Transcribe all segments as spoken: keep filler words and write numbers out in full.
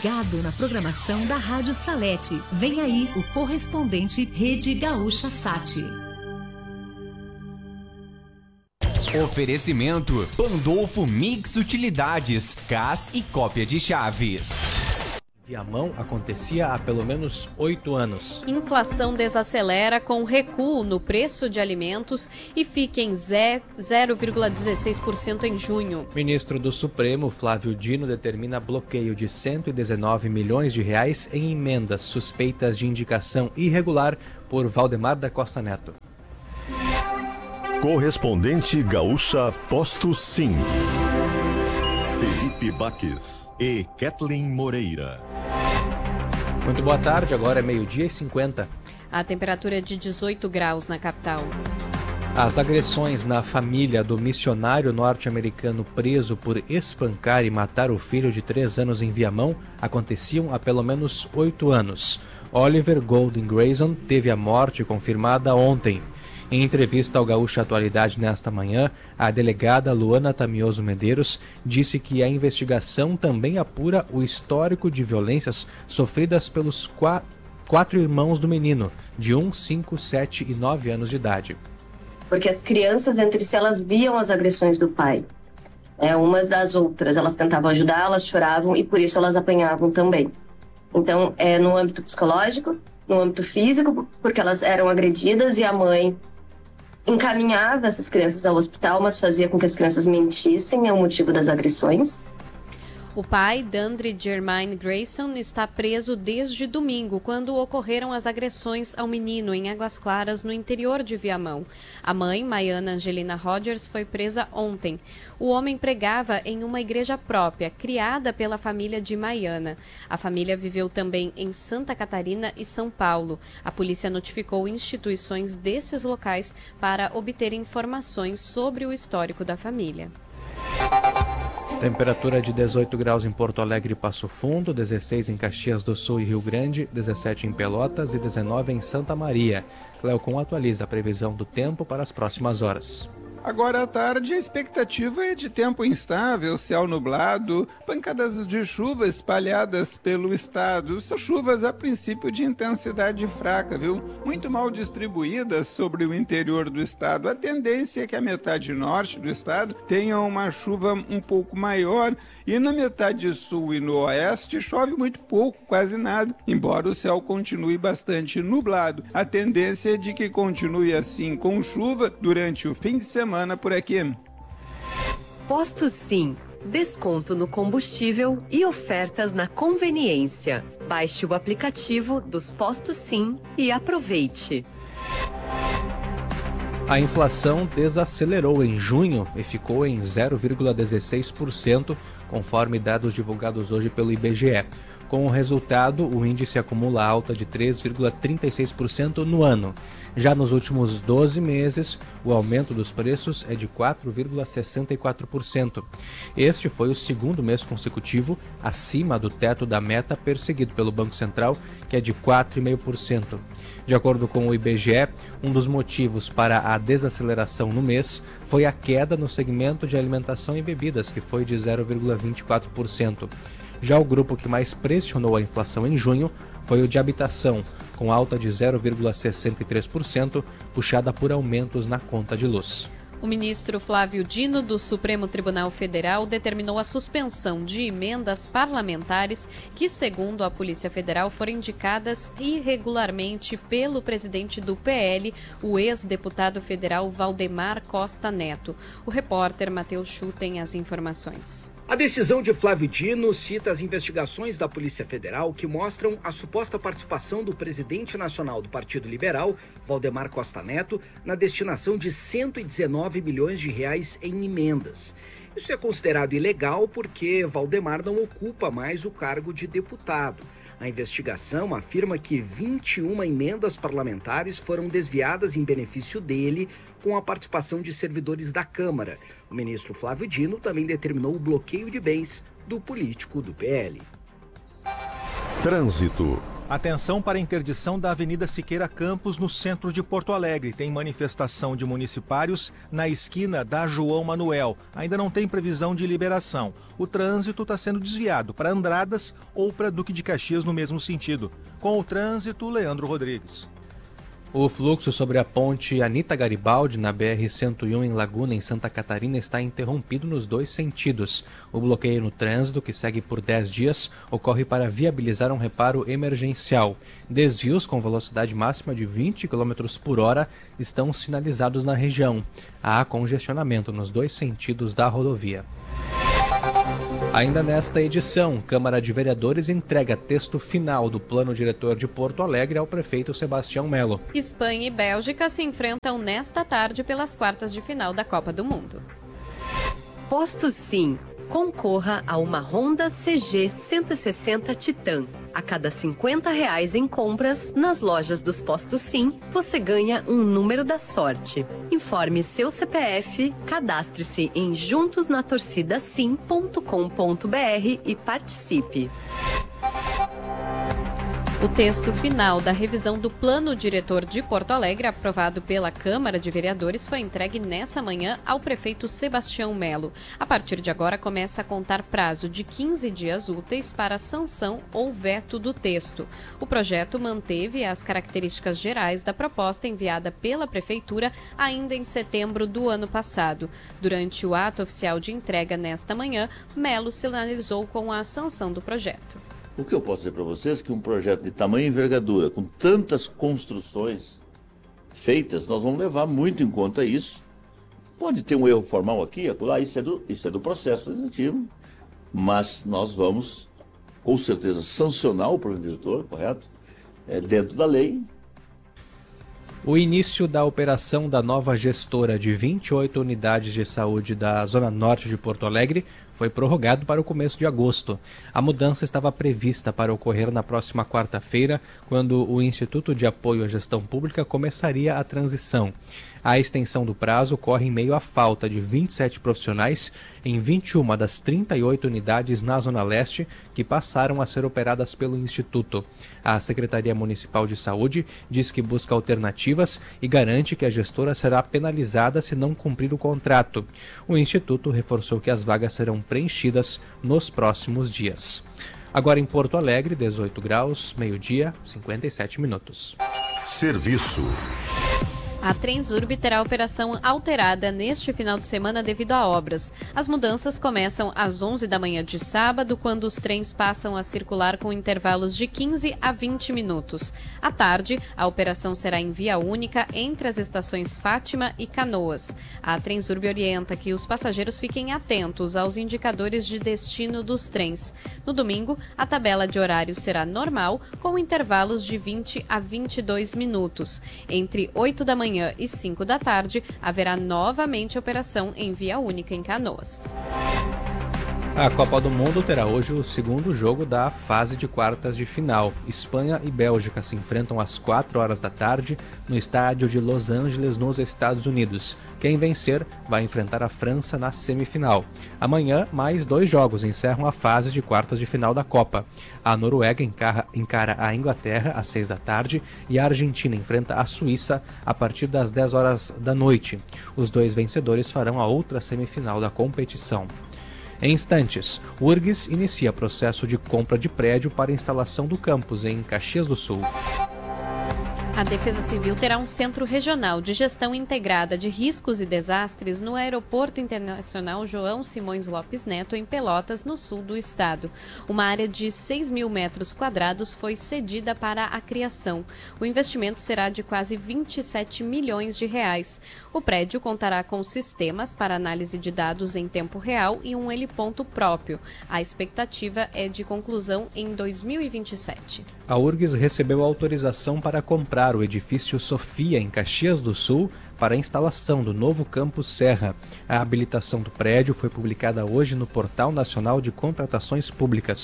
ligado na programação da Rádio Salete. Vem aí o correspondente Rede Gaúcha Sat. Oferecimento Pandolfo Mix Utilidades, Cas e cópia de chaves. Viamão acontecia há pelo menos oito anos. Inflação desacelera com recuo no preço de alimentos e fica em zero vírgula dezesseis por cento em junho. Ministro do Supremo, Flávio Dino, determina bloqueio de cento e dezenove milhões de reais em emendas suspeitas de indicação irregular por Valdemar da Costa Neto. Correspondente Gaúcha Posto Sim. Felipe Baques e Kathleen Moreira. Muito boa tarde, agora é meio-dia e cinquenta. A temperatura é de dezoito graus na capital. As agressões na família do missionário norte-americano preso por espancar e matar o filho de três anos em Viamão aconteciam há pelo menos oito anos. Oliver Golden Grayson teve a morte confirmada ontem. Em entrevista ao Gaúcha Atualidade nesta manhã, a delegada Luana Tamioso Medeiros disse que a investigação também apura o histórico de violências sofridas pelos qua- quatro irmãos do menino, de um, cinco, sete e nove anos de idade. Porque as crianças entre si, elas viam as agressões do pai, é, umas das outras. Elas tentavam ajudar, elas choravam e por isso elas apanhavam também. Então, é no âmbito psicológico, no âmbito físico, porque elas eram agredidas e a mãe encaminhava essas crianças ao hospital, mas fazia com que as crianças mentissem ao motivo das agressões. O pai, Dandre Jermaine Grayson, está preso desde domingo, quando ocorreram as agressões ao menino em Águas Claras, no interior de Viamão. A mãe, Maiana Angelina Rogers, foi presa ontem. O homem pregava em uma igreja própria, criada pela família de Maiana. A família viveu também em Santa Catarina e São Paulo. A polícia notificou instituições desses locais para obter informações sobre o histórico da família. Temperatura de dezoito graus em Porto Alegre e Passo Fundo, dezesseis em Caxias do Sul e Rio Grande, dezessete em Pelotas e dezenove em Santa Maria. Cleocom atualiza a previsão do tempo para as próximas horas. Agora à tarde, a expectativa é de tempo instável, céu nublado, pancadas de chuva espalhadas pelo estado. São chuvas a princípio de intensidade fraca, viu? Muito mal distribuídas sobre o interior do estado. A tendência é que a metade norte do estado tenha uma chuva um pouco maior e na metade sul e no oeste chove muito pouco, quase nada, embora o céu continue bastante nublado. A tendência é de que continue assim com chuva durante o fim de semana por aqui. Posto Sim. Desconto no combustível e ofertas na conveniência. Baixe o aplicativo dos Postos Sim e aproveite. A inflação desacelerou em junho e ficou em zero vírgula dezesseis por cento, conforme dados divulgados hoje pelo I B G E. Com o resultado, o índice acumula alta de três vírgula trinta e seis por cento no ano. Já nos últimos doze meses, o aumento dos preços é de quatro vírgula sessenta e quatro por cento. Este foi o segundo mês consecutivo acima do teto da meta perseguido pelo Banco Central, que é de quatro vírgula cinco por cento. De acordo com o I B G E, um dos motivos para a desaceleração no mês foi a queda no segmento de alimentação e bebidas, que foi de zero vírgula vinte e quatro por cento. Já o grupo que mais pressionou a inflação em junho foi o de habitação, com alta de zero vírgula sessenta e três por cento, puxada por aumentos na conta de luz. O ministro Flávio Dino, do Supremo Tribunal Federal, determinou a suspensão de emendas parlamentares que, segundo a Polícia Federal, foram indicadas irregularmente pelo presidente do P L, o ex-deputado federal Valdemar Costa Neto. O repórter Matheus Chu tem as informações. A decisão de Flávio Dino cita as investigações da Polícia Federal que mostram a suposta participação do presidente nacional do Partido Liberal, Valdemar Costa Neto, na destinação de cento e dezenove milhões de reais em emendas. Isso é considerado ilegal porque Valdemar não ocupa mais o cargo de deputado. A investigação afirma que vinte e uma emendas parlamentares foram desviadas em benefício dele, com a participação de servidores da Câmara. O ministro Flávio Dino também determinou o bloqueio de bens do político do P L. Trânsito. Atenção para a interdição da Avenida Siqueira Campos, no centro de Porto Alegre. Tem manifestação de municipários na esquina da João Manuel. Ainda não tem previsão de liberação. O trânsito está sendo desviado para Andradas ou para Duque de Caxias no mesmo sentido. Com o trânsito, Leandro Rodrigues. O fluxo sobre a ponte Anita Garibaldi, na B R cento e um em Laguna, em Santa Catarina, está interrompido nos dois sentidos. O bloqueio no trânsito, que segue por dez dias, ocorre para viabilizar um reparo emergencial. Desvios com velocidade máxima de vinte quilômetros por hora estão sinalizados na região. Há congestionamento nos dois sentidos da rodovia. Ainda nesta edição, Câmara de Vereadores entrega texto final do plano diretor de Porto Alegre ao prefeito Sebastião Melo. Espanha e Bélgica se enfrentam nesta tarde pelas quartas de final da Copa do Mundo. Posto Sim. Concorra a uma Honda C G cento e sessenta Titan. A cada cinquenta reais em compras nas lojas dos Postos Sim, você ganha um número da sorte. Informe seu C P F, cadastre-se em juntos na torcida sim ponto com ponto b r e participe. O texto final da revisão do Plano Diretor de Porto Alegre, aprovado pela Câmara de Vereadores, foi entregue nessa manhã ao prefeito Sebastião Melo. A partir de agora, começa a contar prazo de quinze dias úteis para a sanção ou veto do texto. O projeto manteve as características gerais da proposta enviada pela Prefeitura ainda em setembro do ano passado. Durante o ato oficial de entrega nesta manhã, Melo sinalizou com a sanção do projeto. O que eu posso dizer para vocês é que um projeto de tamanha envergadura, com tantas construções feitas, nós vamos levar muito em conta isso. Pode ter um erro formal aqui, acolá, isso é do, isso é do processo legislativo, mas nós vamos, com certeza, sancionar o plano diretor, correto? É, dentro da lei. O início da operação da nova gestora de vinte e oito unidades de saúde da Zona Norte de Porto Alegre foi prorrogado para o começo de agosto. A mudança estava prevista para ocorrer na próxima quarta-feira, quando o Instituto de Apoio à Gestão Pública começaria a transição. A extensão do prazo ocorre em meio à falta de vinte e sete profissionais em vinte e uma das trinta e oito unidades na Zona Leste que passaram a ser operadas pelo Instituto. A Secretaria Municipal de Saúde diz que busca alternativas e garante que a gestora será penalizada se não cumprir o contrato. O Instituto reforçou que as vagas serão preenchidas nos próximos dias. Agora em Porto Alegre, dezoito graus, meio-dia, cinquenta e sete minutos. Serviço. A Transurb terá operação alterada neste final de semana devido a obras. As mudanças começam às onze da manhã de sábado, quando os trens passam a circular com intervalos de quinze a vinte minutos. À tarde, a operação será em via única entre as estações Fátima e Canoas. A Transurb orienta que os passageiros fiquem atentos aos indicadores de destino dos trens. No domingo, a tabela de horários será normal, com intervalos de vinte a vinte e dois minutos. Entre oito da manhã e cinco da tarde, haverá novamente operação em via única em Canoas. A Copa do Mundo terá hoje o segundo jogo da fase de quartas de final. Espanha e Bélgica se enfrentam às quatro horas da tarde no estádio de Los Angeles, nos Estados Unidos. Quem vencer vai enfrentar a França na semifinal. Amanhã, mais dois jogos encerram a fase de quartas de final da Copa. A Noruega encara, encara a Inglaterra às seis da tarde e a Argentina enfrenta a Suíça a partir das dez horas da noite. Os dois vencedores farão a outra semifinal da competição. Em instantes, o U R G S inicia processo de compra de prédio para instalação do campus em Caxias do Sul. A Defesa Civil terá um centro regional de gestão integrada de riscos e desastres no Aeroporto Internacional João Simões Lopes Neto, em Pelotas, no sul do estado. Uma área de seis mil metros quadrados foi cedida para a criação. O investimento será de quase vinte e sete milhões de reais. O prédio contará com sistemas para análise de dados em tempo real e um heliponto próprio. A expectativa é de conclusão em dois mil e vinte e sete. A U R G S recebeu autorização para comprar o edifício Sofia, em Caxias do Sul, para a instalação do novo campus Serra. A habilitação do prédio foi publicada hoje no Portal Nacional de Contratações Públicas.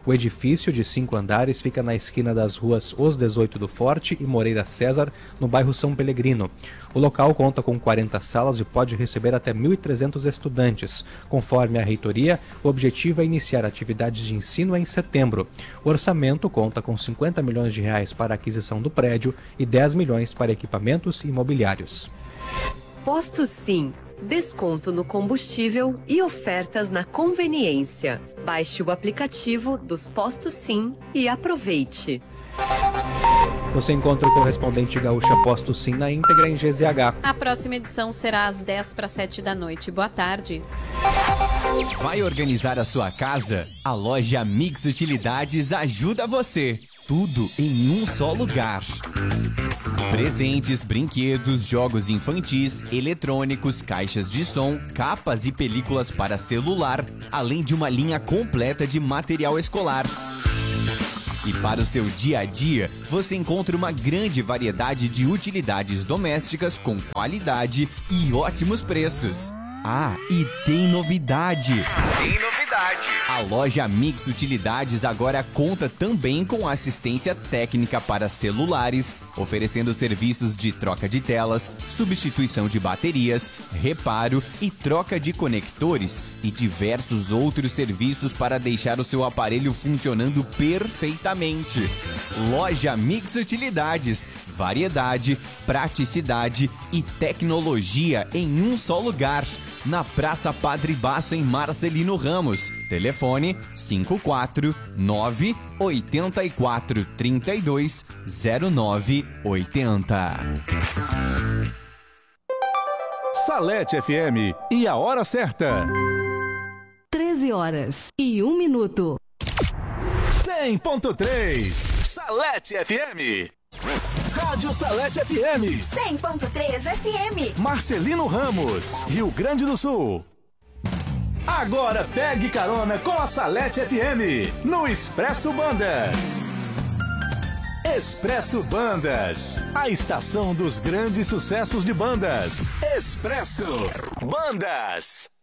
O edifício, de cinco andares, fica na esquina das ruas Os dezoito do Forte e Moreira César, no bairro São Pelegrino. O local conta com quarenta salas e pode receber até mil e trezentos estudantes. Conforme a reitoria, o objetivo é iniciar atividades de ensino em setembro. O orçamento conta com cinquenta milhões de reais para a aquisição do prédio e dez milhões para equipamentos e imobiliários. Posto Sim. Desconto no combustível e ofertas na conveniência. Baixe o aplicativo dos Postos Sim e aproveite. Você encontra o correspondente Gaúcha Posto Sim na íntegra em G Z H. A próxima edição será às dez para sete da noite. Boa tarde. Vai organizar a sua casa? A loja Mix Utilidades ajuda você. Tudo em um só lugar. Presentes, brinquedos, jogos infantis, eletrônicos, caixas de som, capas e películas para celular, além de uma linha completa de material escolar. E para o seu dia a dia, você encontra uma grande variedade de utilidades domésticas com qualidade e ótimos preços. Ah, e tem novidade! Tem novidade! A loja Mix Utilidades agora conta também com assistência técnica para celulares, oferecendo serviços de troca de telas, substituição de baterias, reparo e troca de conectores e diversos outros serviços para deixar o seu aparelho funcionando perfeitamente. Loja Mix Utilidades. Variedade, praticidade e tecnologia em um só lugar. Na Praça Padre Baço, em Marcelino Ramos. Telefone cinco quatro nove oito quatro três dois zero nove oito zero. Salete F M e a hora certa. treze horas e um minuto. cem ponto três Salete F M. Rádio Salete F M. cem ponto três F M. Marcelino Ramos, Rio Grande do Sul. Agora pegue carona com a Salete F M no Expresso Bandas. Expresso Bandas, a estação dos grandes sucessos de bandas. Expresso Bandas.